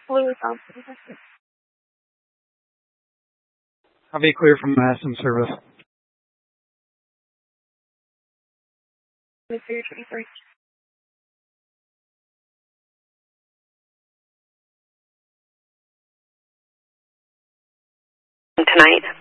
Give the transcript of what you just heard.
Fluid Thompson. Have a clear from Madison service. Mr. 23. Tonight.